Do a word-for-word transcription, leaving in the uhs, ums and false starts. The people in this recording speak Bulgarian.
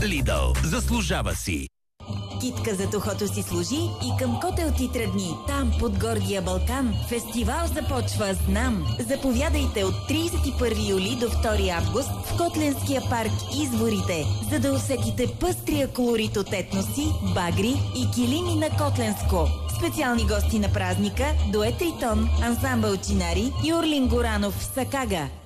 Lidl, заслужава си. Китка за тухото си служи и към Котел ти тръгни. Там, под гордия Балкан, фестивал започва, знам. Заповядайте от тридесет и първи юли до втори август в Котленския парк Изворите, за да усетите пъстрия колорит от етноси, багри и килими на Котленско. Специални гости на празника, дует Тритон, ансамбъл Чинари и Орлин Горанов Сакага.